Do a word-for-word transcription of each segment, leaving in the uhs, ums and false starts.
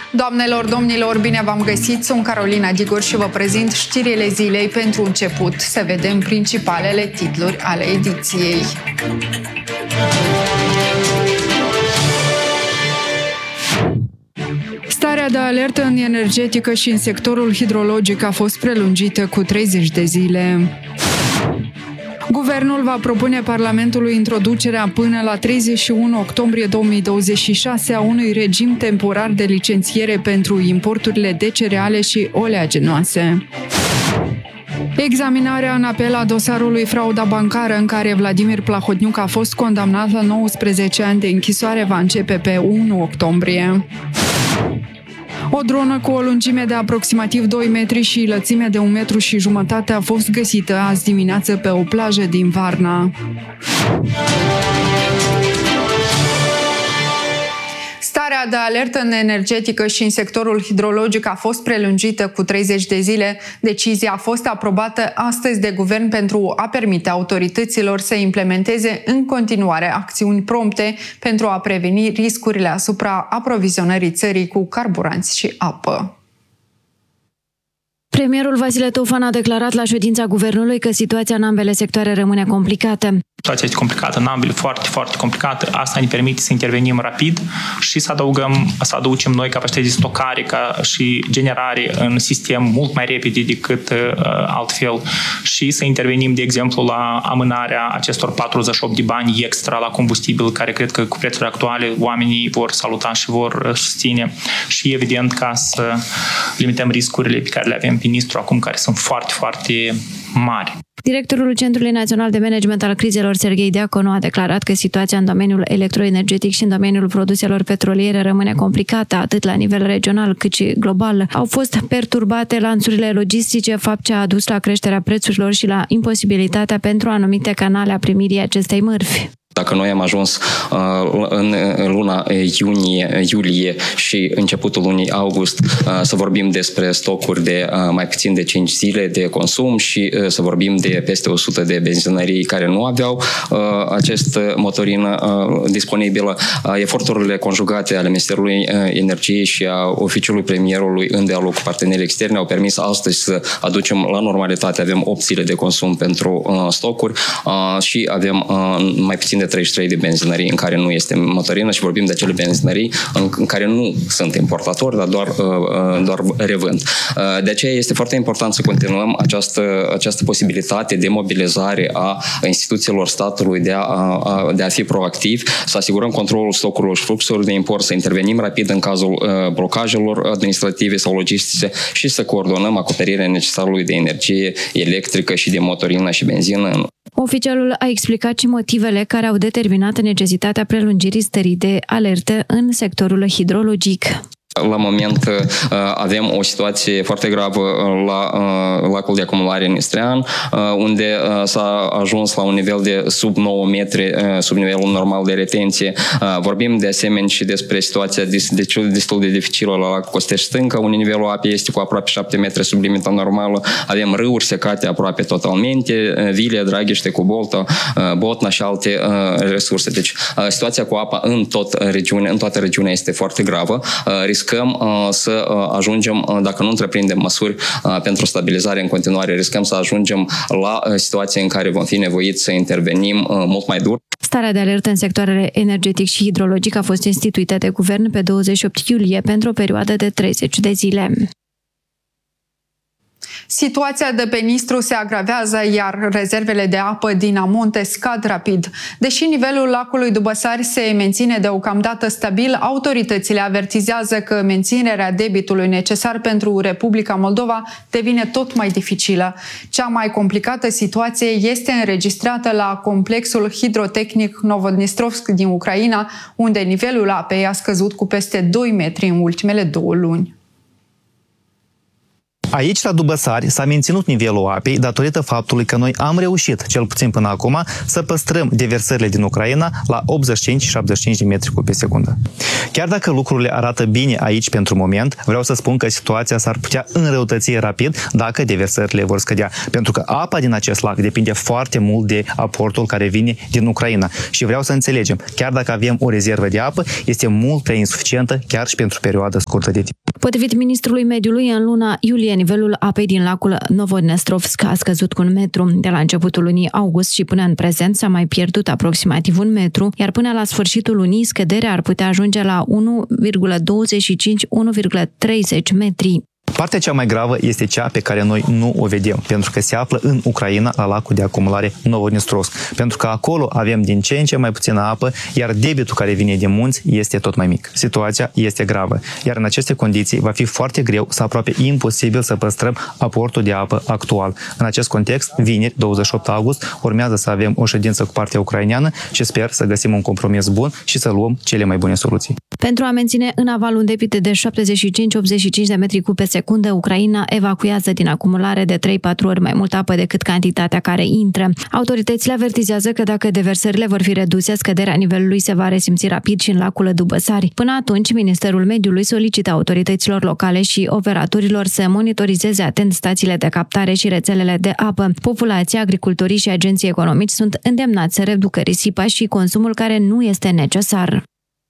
Doamnelor, domnilor, bine v-am găsit! Sunt Carolina Digur și vă prezint știrile zilei pentru început. Să vedem principalele titluri ale ediției. Starea de alertă în energetică și în sectorul hidrologic a fost prelungită cu treizeci de zile. Guvernul va propune Parlamentului introducerea până la treizeci și unu octombrie două mii douăzeci și șase a unui regim temporar de licențiere pentru importurile de cereale și oleaginoase. Examinarea în apel a dosarului frauda bancară în care Vladimir Plahotniuc a fost condamnat la nouăsprezece ani de închisoare va începe pe unu octombrie. O dronă cu o lungime de aproximativ doi metri și lățime de un metru și jumătate a fost găsită azi dimineață pe o plajă din Varna. Starea de alertă în energetică și în sectorul hidrologic a fost prelungită cu treizeci de zile. Decizia a fost aprobată astăzi de guvern pentru a permite autorităților să implementeze în continuare acțiuni prompte pentru a preveni riscurile asupra aprovizionării țării cu carburanți și apă. Premierul Vasile Tofan a declarat la ședința guvernului că situația în ambele sectoare rămâne complicată. Situația este complicată în ambele, foarte, foarte complicată. Asta ne permite să intervenim rapid și să adăugăm, să aducem noi capacități de stocare ca și generare în sistem mult mai repede decât uh, altfel și să intervenim, de exemplu, la amânarea acestor patruzeci și opt de bani extra la combustibil, care cred că cu prețurile actuale oamenii vor saluta și vor susține și, evident, ca să limităm riscurile pe care le avem pe Nistru acum, care sunt foarte, foarte mari. Directorul Centrului Național de Management al Crizelor, Serghei Diaconu, a declarat că situația în domeniul electroenergetic și în domeniul produselor petroliere rămâne complicată, atât la nivel regional cât și global. Au fost perturbate lanțurile logistice, fapt ce a adus la creșterea prețurilor și la imposibilitatea pentru anumite canale a primirii acestei mărfi. Dacă noi am ajuns uh, în luna iunie, iulie și începutul lunii august uh, să vorbim despre stocuri de uh, mai puțin de cinci zile de consum și uh, să vorbim de peste o sută de benzinării care nu aveau uh, acest motorină uh, disponibilă, uh, eforturile conjugate ale Ministerului uh, Energiei și a Oficiului Premierului în dialog cu partenerii externi au permis astăzi să aducem la normalitate. Avem opt zile de consum pentru uh, stocuri uh, și avem uh, mai puțin de treizeci și trei de benzinării în care nu este motorină și vorbim de acele benzinării în, în care nu sunt importatori, dar doar, doar revând. De aceea este foarte important să continuăm această, această posibilitate de mobilizare a instituțiilor statului de a, a, de a fi proactiv, să asigurăm controlul stocurilor și fluxurilor de import, să intervenim rapid în cazul blocajelor administrative sau logistice și să coordonăm acoperirea necesarului de energie electrică și de motorină și benzină. Oficialul a explicat și motivele care au determinat necesitatea prelungirii stării de alertă în sectorul hidrologic. La moment avem o situație foarte gravă la lacul de acumulare Nistrean, unde s-a ajuns la un nivel de sub nouă metri, sub nivelul normal de retenție. Vorbim de asemenea și despre situația destul de dificilă la lacul Costești Stâncă, unde nivelul apei este cu aproape șapte metri sub limita normală. Avem râuri secate aproape totalmente, Vilia, Draghește, Cubolta, Botna și alte resurse. Deci situația cu apa în, tot regiune, în toată regiunea este foarte gravă. Riscăm uh, să uh, ajungem, uh, dacă nu întreprindem măsuri uh, pentru stabilizare în continuare, riscăm să ajungem la uh, situații în care vom fi nevoiți să intervenim uh, mult mai dur. Starea de alertă în sectoarele energetic și hidrologic a fost instituită de guvern pe douăzeci și opt iulie pentru o perioadă de treizeci de zile. Situația de pe Nistru se agravează, iar rezervele de apă din amonte scad rapid. Deși nivelul lacului Dubăsari se menține deocamdată stabil, autoritățile avertizează că menținerea debitului necesar pentru Republica Moldova devine tot mai dificilă. Cea mai complicată situație este înregistrată la complexul hidrotehnic Novodnistrovsk din Ucraina, unde nivelul apei a scăzut cu peste doi metri în ultimele două luni. Aici, la Dubăsari, s-a menținut nivelul apei datorită faptului că noi am reușit, cel puțin până acum, să păstrăm deversările din Ucraina la optzeci și cinci șaptezeci și cinci de metri cub pe secundă. Chiar dacă lucrurile arată bine aici pentru moment, vreau să spun că situația s-ar putea înrăutăți rapid dacă deversările vor scădea. Pentru că apa din acest lac depinde foarte mult de aportul care vine din Ucraina. Și vreau să înțelegem, chiar dacă avem o rezervă de apă, este mult prea insuficientă chiar și pentru perioada scurtă de timp. Potrivit ministrului mediului, în luna iulie, nivelul apei din lacul Novodnestrovsk a scăzut cu un metru. De la începutul lunii august și până în prezent s-a mai pierdut aproximativ un metru, iar până la sfârșitul lunii scăderea ar putea ajunge la unu virgulă douăzeci și cinci - unu virgulă treizeci metri. Partea cea mai gravă este cea pe care noi nu o vedem, pentru că se află în Ucraina, la lacul de acumulare Novodnestrovsk. Pentru că acolo avem din ce în ce mai puțină apă, iar debitul care vine din munți este tot mai mic. Situația este gravă, iar în aceste condiții va fi foarte greu sau aproape imposibil să păstrăm aportul de apă actual. În acest context, vineri, douăzeci și opt august, urmează să avem o ședință cu partea ucraineană și sper să găsim un compromis bun și să luăm cele mai bune soluții. Pentru a menține în aval un debit de șaptezeci și cinci - optzeci și cinci de metri cub pe secundă, Ucraina evacuează din acumulare de trei patru ori mai multă apă decât cantitatea care intră. Autoritățile avertizează că dacă deversările vor fi reduse, scăderea nivelului se va resimți rapid și în lacul Dubăsari. Până atunci, Ministerul Mediului solicită autorităților locale și operatorilor să monitorizeze atent stațiile de captare și rețelele de apă. Populația, agricultorii și agenții economici sunt îndemnați să reducă risipa și consumul care nu este necesar.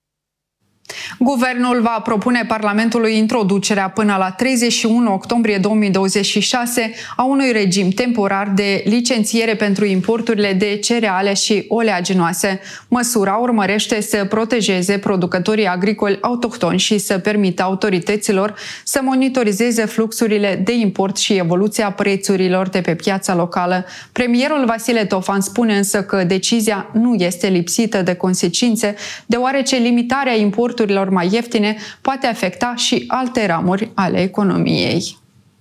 Guvernul va propune Parlamentului introducerea până la treizeci și unu octombrie două mii douăzeci și șase a unui regim temporar de licențiere pentru importurile de cereale și oleaginoase. Măsura urmărește să protejeze producătorii agricoli autohtoni și să permită autorităților să monitorizeze fluxurile de import și evoluția prețurilor de pe piața locală. Premierul Vasile Tofan spune însă că decizia nu este lipsită de consecințe, deoarece limitarea importurilor mai ieftine poate afecta și alte ramuri ale economiei.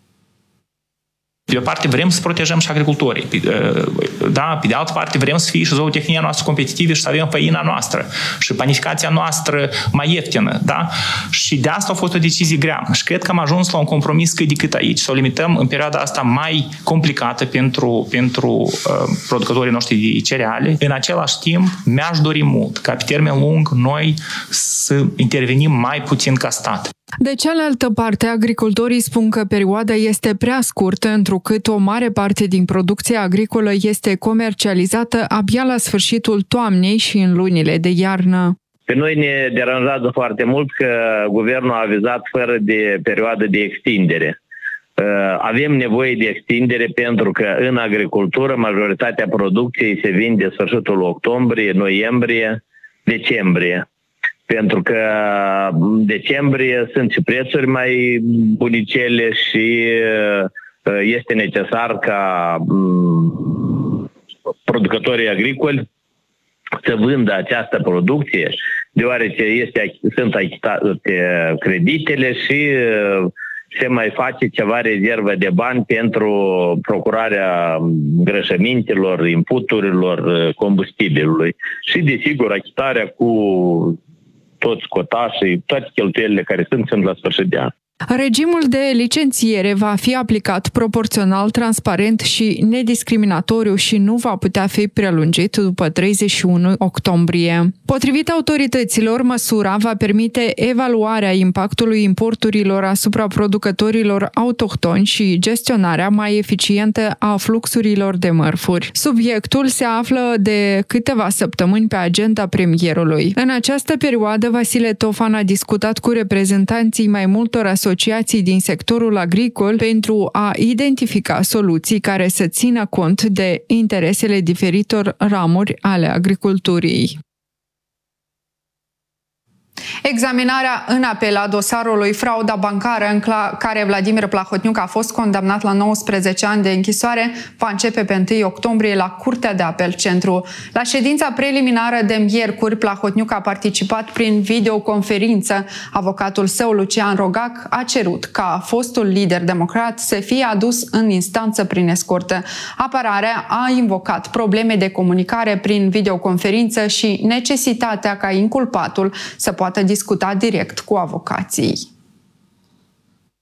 De o parte vrem să protejăm și agricultorii, da? Pe de altă parte vrem să fie și zootehnia noastră competitivă și să avem făina noastră și panificația noastră mai ieftină. Da? Și de asta a fost o decizie grea. Și cred că am ajuns la un compromis cât de cât aici. Să o limităm în perioada asta mai complicată pentru, pentru uh, producătorii noștri de cereale. În același timp, mi-aș dori mult ca pe termen lung noi să intervenim mai puțin ca stat. De cealaltă parte, agricultorii spun că perioada este prea scurtă, întrucât o mare parte din producția agricolă este comercializată abia la sfârșitul toamnei și în lunile de iarnă. Pe noi ne deranjează foarte mult că guvernul a avizat fără de perioadă de extindere. Avem nevoie de extindere pentru că în agricultură majoritatea producției se vinde sfârșitul octombrie, noiembrie, decembrie. Pentru că în decembrie sunt și prețuri mai bunicele și este necesar ca producătorii agricoli să vândă această producție, deoarece este, sunt achitate creditele și se mai face ceva rezervă de bani pentru procurarea îngrășămintelor, inputurilor, combustibilului și, desigur, achitarea cu toți cotașii, toate cheltuielile care sunt, sunt la sfârșit de an. Regimul de licențiere va fi aplicat proporțional, transparent și nediscriminatoriu și nu va putea fi prelungit după treizeci și unu octombrie. Potrivit autorităților, măsura va permite evaluarea impactului importurilor asupra producătorilor autohtoni și gestionarea mai eficientă a fluxurilor de mărfuri. Subiectul se află de câteva săptămâni pe agenda premierului. În această perioadă, Vasile Tofan a discutat cu reprezentanții mai multor asociații asociații din sectorul agricol pentru a identifica soluții care să țină cont de interesele diferitor ramuri ale agriculturii. Examinarea în apel a dosarului frauda bancară în care Vladimir Plahotniuc a fost condamnat la nouăsprezece ani de închisoare va începe pe întâi octombrie la Curtea de Apel Centru. La ședința preliminară de miercuri, Plahotniuc a participat prin videoconferință. Avocatul său, Lucian Rogac, a cerut ca fostul lider democrat să fie adus în instanță prin escortă. Apărarea a invocat probleme de comunicare prin videoconferință și necesitatea ca inculpatul să poată discuta direct cu avocații.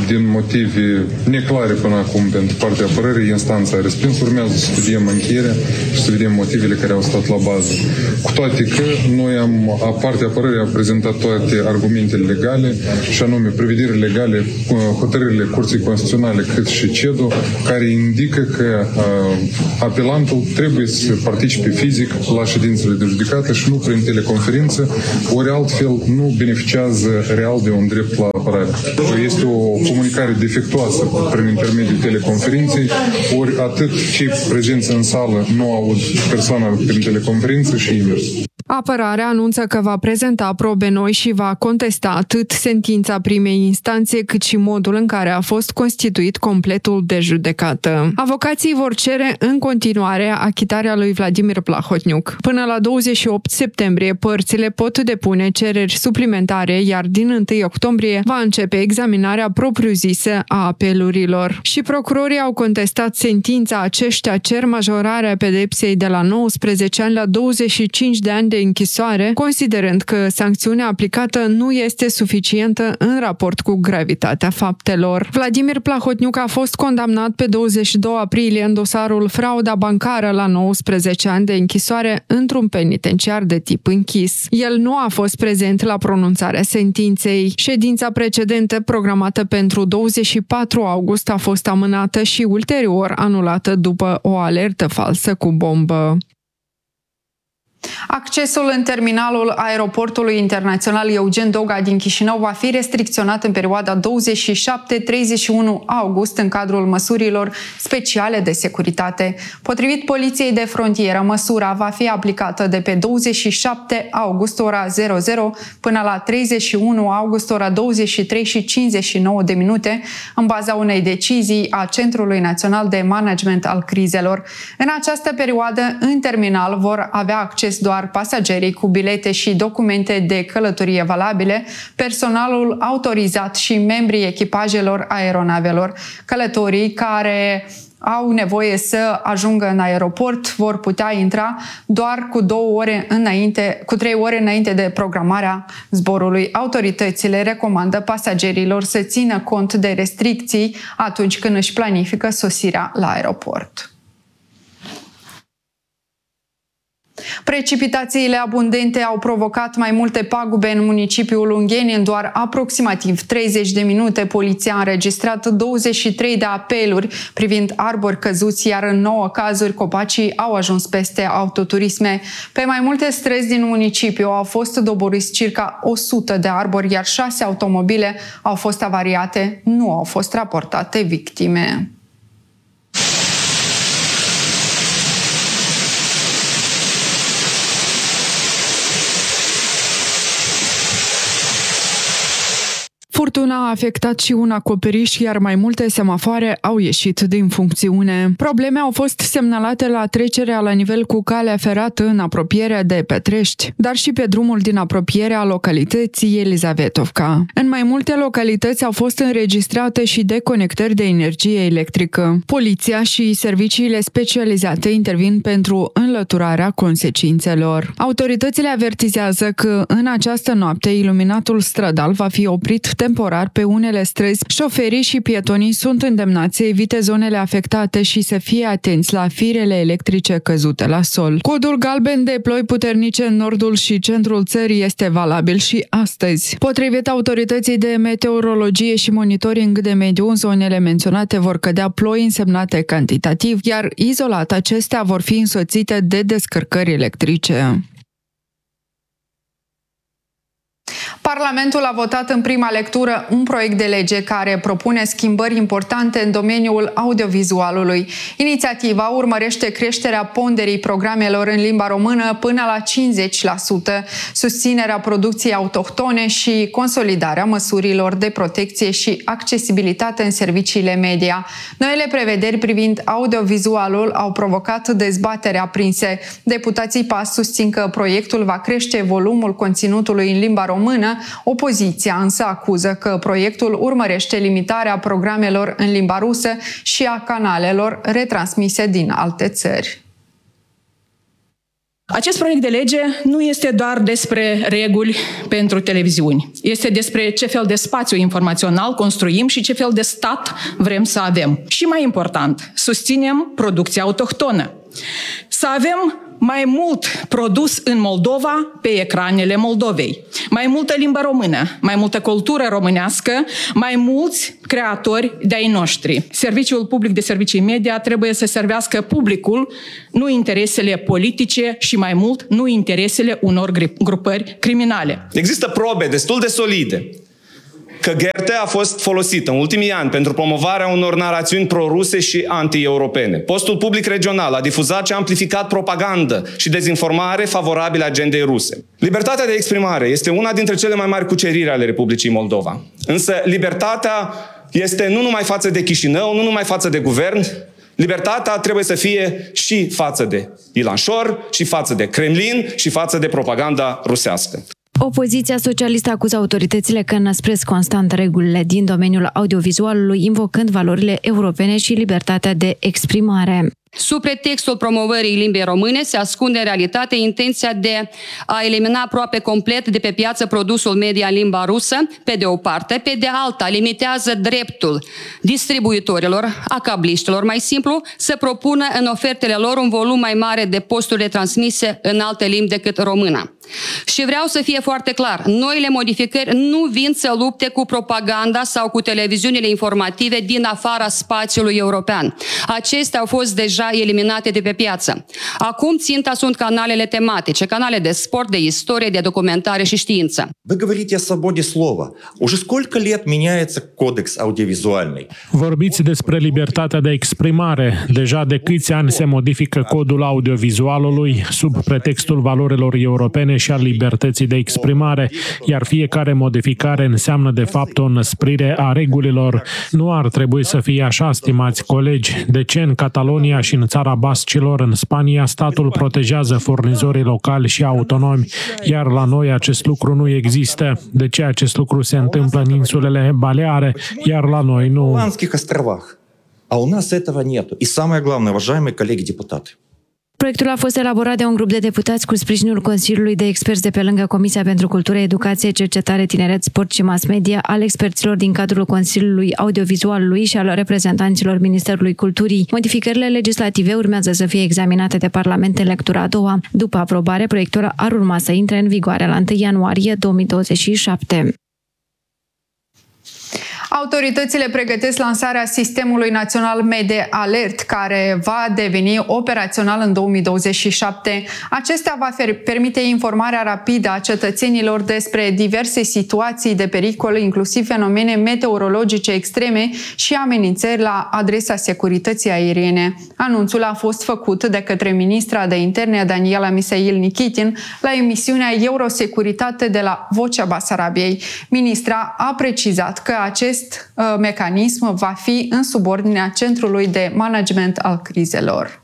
din motive neclare până acum pentru partea apărării, instanța a respins. Urmează să studiem încheierea și să vedem motivele care au stat la bază. Cu toate că noi am, a partea apărării a prezentat toate argumentele legale, și anume prevederile legale, hotărârile Curții Constituționale cât și C E D O, care indică că uh, apelantul trebuie să participe fizic la ședințele de judecată și nu prin teleconferință, ori altfel nu beneficiază real de un drept la apărare. Este o comunicare defectuoasă prin intermediul teleconferinței, ori atât cei prezenți în sală nu aud persoana prin teleconferință și invers. Apărarea anunță că va prezenta probe noi și va contesta atât sentința primei instanțe, cât și modul în care a fost constituit completul de judecată. Avocații vor cere în continuare achitarea lui Vladimir Plahotniuc. Până la douăzeci și opt septembrie, părțile pot depune cereri suplimentare, iar din întâi octombrie va începe examinarea propriu-zisă a apelurilor. Și procurorii au contestat sentința, aceștia cer majorarea pedepsei de la nouăsprezece ani la douăzeci și cinci de ani de închisoare, considerând că sancțiunea aplicată nu este suficientă în raport cu gravitatea faptelor. Vladimir Plahotniuc a fost condamnat pe douăzeci și doi aprilie în dosarul frauda bancară la nouăsprezece ani de închisoare într-un penitenciar de tip închis. El nu a fost prezent la pronunțarea sentinței. Ședința precedentă, programată pentru douăzeci și patru august, a fost amânată și ulterior anulată după o alertă falsă cu bombă. Accesul în terminalul aeroportului internațional Eugen Doga din Chișinău va fi restricționat în perioada douăzeci și șapte - treizeci și unu august în cadrul măsurilor speciale de securitate. Potrivit Poliției de Frontieră, măsura va fi aplicată de pe douăzeci și șapte august ora zero zero până la treizeci și unu august ora douăzeci și trei și cincizeci și nouă de minute, în baza unei decizii a Centrului Național de Management al Crizelor. În această perioadă, în terminal vor avea acces doar pasagerii cu bilete și documente de călătorie valabile, personalul autorizat și membrii echipajelor aeronavelor. Călătorii care au nevoie să ajungă în aeroport vor putea intra doar cu două ore înainte, cu trei ore înainte de programarea zborului. Autoritățile recomandă pasagerilor să țină cont de restricții atunci când își planifică sosirea la aeroport. Precipitațiile abundente au provocat mai multe pagube în municipiul Ungheni. În doar aproximativ treizeci de minute, poliția a înregistrat douăzeci și trei de apeluri privind arbori căzuți, iar în nouă cazuri copacii au ajuns peste autoturisme. Pe mai multe străzi din municipiu au fost doboriți circa o sută de arbori, iar șase automobile au fost avariate, nu au fost raportate victime. Furtuna a afectat și un acoperiș, iar mai multe semafoare au ieșit din funcțiune. Probleme au fost semnalate la trecerea la nivel cu calea ferată în apropierea de Petrești, dar și pe drumul din apropierea localității Elizavetovca. În mai multe localități au fost înregistrate și deconectări de energie electrică. Poliția și serviciile specializate intervin pentru înlăturarea consecințelor. Autoritățile avertizează că în această noapte iluminatul stradal va fi oprit temporar pe unele străzi. Șoferii și pietonii sunt îndemnați să evite zonele afectate și să fie atenți la firele electrice căzute la sol. Codul galben de ploi puternice în nordul și centrul țării este valabil și astăzi. Potrivit autorității de meteorologie și monitoring de mediu, în zonele menționate vor cădea ploi însemnate cantitativ, iar izolat acestea vor fi însoțite de descărcări electrice. Parlamentul a votat în prima lectură un proiect de lege care propune schimbări importante în domeniul audiovizualului. Inițiativa urmărește creșterea ponderii programelor în limba română până la cincizeci la sută, susținerea producției autohtone și consolidarea măsurilor de protecție și accesibilitate în serviciile media. Noile prevederi privind audiovizualul au provocat dezbatere aprinse. Deputații P A S susțin că proiectul va crește volumul conținutului în limba română. Opoziția însă acuză că proiectul urmărește limitarea programelor în limba rusă și a canalelor retransmise din alte țări. Acest proiect de lege nu este doar despre reguli pentru televiziuni. Este despre ce fel de spațiu informațional construim și ce fel de stat vrem să avem. Și mai important, susținem producția autohtonă. Să avem mai mult produs în Moldova pe ecranele Moldovei. Mai multă limbă română, mai multă cultură românească, mai mulți creatori de-ai noștri. Serviciul public de servicii media trebuie să servească publicul, nu interesele politice și mai mult, nu interesele unor grupări criminale. Există probe destul de solide că G R T a fost folosită în ultimii ani pentru promovarea unor narațiuni proruse și anti-europene. Postul public regional a difuzat și a amplificat propagandă și dezinformare favorabile agendei ruse. Libertatea de exprimare este una dintre cele mai mari cuceriri ale Republicii Moldova. Însă libertatea este nu numai față de Chișinău, nu numai față de guvern, libertatea trebuie să fie și față de Ilanșor, și față de Kremlin, și față de propaganda rusească. Opoziția socialistă acuză autoritățile că înăspresc constant regulile din domeniul audiovizualului, invocând valorile europene și libertatea de exprimare. Sub pretextul promovării limbii române se ascunde în realitate intenția de a elimina aproape complet de pe piață produsul media în limba rusă, pe de o parte, pe de alta limitează dreptul distribuitorilor, a cabliștilor mai simplu, să propună în ofertele lor un volum mai mare de posturi transmise în alte limbi decât româna. Și vreau să fie foarte clar, noile modificări nu vin să lupte cu propaganda sau cu televiziunile informative din afara spațiului european. Acestea au fost deja eliminate de pe piață. Acum ținta sunt canalele tematice, canale de sport, de istorie, de documentare și știință. Вы говорите о свободе слова. Уже сколько лет меняется кодекс аудиовизуальный? Vorbiți despre libertatea de exprimare. Deja de câți ani se modifică codul audiovizualului sub pretextul valorilor europene și al libertății de exprimare, iar fiecare modificare înseamnă de fapt o înăsprire a regulilor. Nu ar trebui să fie așa, stimați colegi. De ce în Catalonia și în țara Bascilor, în Spania, statul protejează furnizorii locali și autonomi, iar la noi acest lucru nu există? De ce acest lucru se întâmplă în insulele Baleare, iar la noi nu? На Аланских островах. А у нас этого нету. И самое главное, уважаемые коллеги-депутаты. Proiectul a fost elaborat de un grup de deputați cu sprijinul Consiliului de Experți de pe lângă Comisia pentru Cultură, Educație, Cercetare, Tineret, Sport și Mass Media, al experților din cadrul Consiliului Audiovizualului și al reprezentanților Ministerului Culturii. Modificările legislative urmează să fie examinate de Parlament în lectura a doua. După aprobare, proiectul ar urma să intre în vigoare la întâi ianuarie două mii douăzeci și șapte. Autoritățile pregătesc lansarea Sistemului Național Mede Alert, care va deveni operațional în două mii douăzeci și șapte. Acesta va permite informarea rapidă a cetățenilor despre diverse situații de pericol, inclusiv fenomene meteorologice extreme și amenințări la adresa securității aeriene. Anunțul a fost făcut de către ministra de Interne, Daniela Misail Nikitin, la emisiunea Eurosecuritate de la Vocea Basarabiei. Ministra a precizat că acest mecanism va fi în subordinea Centrului de Management al Crizelor.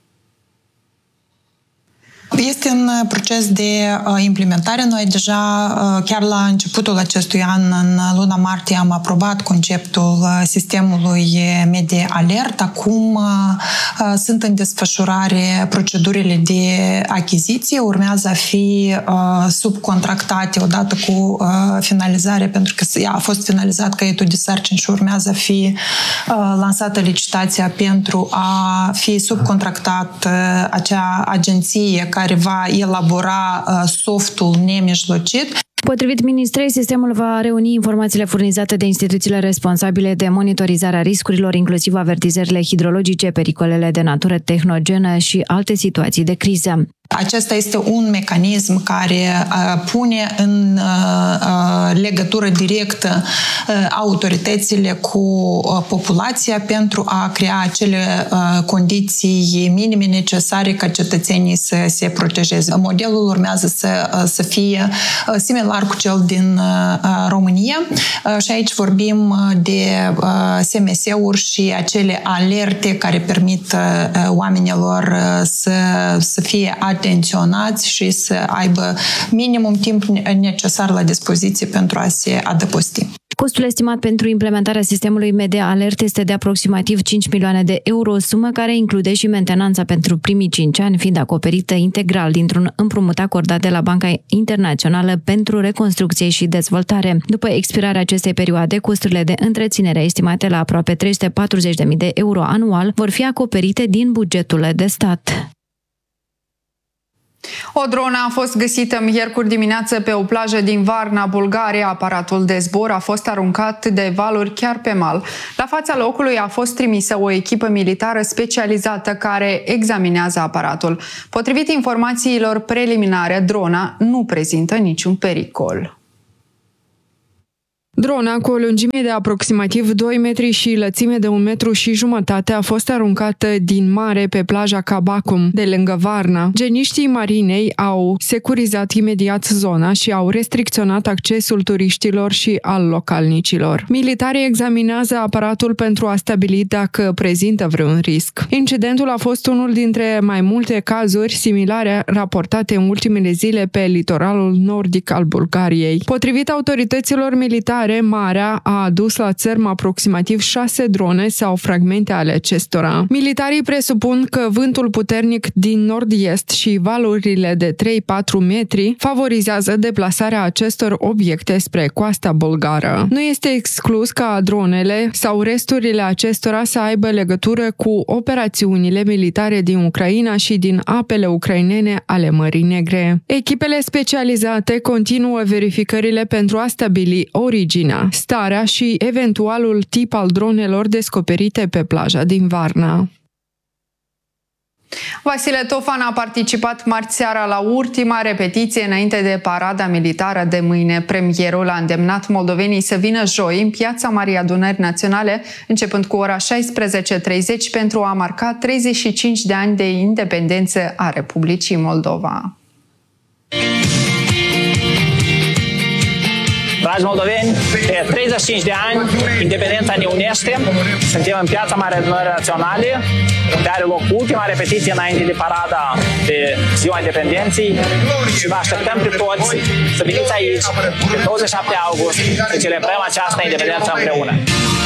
Este în proces de implementare. Noi deja, chiar la începutul acestui an, în luna martie, am aprobat conceptul sistemului Mede Alert. Acum sunt în desfășurare procedurile de achiziție. Urmează a fi subcontractate odată cu finalizarea, pentru că a fost finalizat caietul de sarcini și urmează a fi lansată licitația pentru a fi subcontractat acea agenție care va elabora softul nemijlocit. Potrivit ministrei, sistemul va reuni informațiile furnizate de instituțiile responsabile de monitorizarea riscurilor, inclusiv avertizările hidrologice, pericolele de natură tehnogenă și alte situații de criză. Acesta este un mecanism care uh, pune în uh, legătură directă uh, autoritățile cu uh, populația pentru a crea acele uh, condiții minime necesare ca cetățenii să se protejeze. Modelul urmează să, uh, să fie uh, similar cu cel din uh, România uh, și aici vorbim de uh, S M S-uri și acele alerte care permit uh, oamenilor uh, să, să fie atenționați și să aibă minimum timp necesar la dispoziție pentru a se adăposti. Costul estimat pentru implementarea sistemului Media Alert este de aproximativ cinci milioane de euro, sumă care include și mentenanța pentru primii cinci ani, fiind acoperită integral dintr-un împrumut acordat de la Banca Internațională pentru Reconstrucție și Dezvoltare. După expirarea acestei perioade, costurile de întreținere estimate la aproape trei sute patruzeci de mii de euro anual vor fi acoperite din bugetul de stat. O dronă a fost găsită miercuri dimineață pe o plajă din Varna, Bulgaria. Aparatul de zbor a fost aruncat de valuri chiar pe mal. La fața locului a fost trimisă o echipă militară specializată care examinează aparatul. Potrivit informațiilor preliminare, drona nu prezintă niciun pericol. Drona, cu o lungime de aproximativ doi metri și lățime de un metru și jumătate, a fost aruncată din mare pe plaja Cabacum, de lângă Varna. Geniștii marinei au securizat imediat zona și au restricționat accesul turiștilor și al localnicilor. Militarii examinează aparatul pentru a stabili dacă prezintă vreun risc. Incidentul a fost unul dintre mai multe cazuri similare raportate în ultimele zile pe litoralul nordic al Bulgariei. Potrivit autorităților militare, marea a adus la țărm aproximativ șase drone sau fragmente ale acestora. Militarii presupun că vântul puternic din nord-est și valurile de trei patru metri favorizează deplasarea acestor obiecte spre coasta bulgară. Nu este exclus ca dronele sau resturile acestora să aibă legătură cu operațiunile militare din Ucraina și din apele ucrainene ale Mării Negre. Echipele specializate continuă verificările pentru a stabili originea, starea și eventualul tip al dronelor descoperite pe plaja din Varna. Vasile Tofan a participat marți seara la ultima repetiție înainte de parada militară de mâine. Premierul a îndemnat moldovenii să vină joi în Piața Marii Adunări Naționale, începând cu ora șaisprezece și treizeci, pentru a marca treizeci și cinci de ani de independență a Republicii Moldova. Dragi moldoveni, de treizeci și cinci de ani, independența ne unește. Suntem în Piața Marii Adunări Naționale, unde are loc ultima repetiție înainte de parada de Ziua Independenței și vă așteptăm pe toți să veniți aici, pe douăzeci și șapte august, să celebrăm această independență împreună.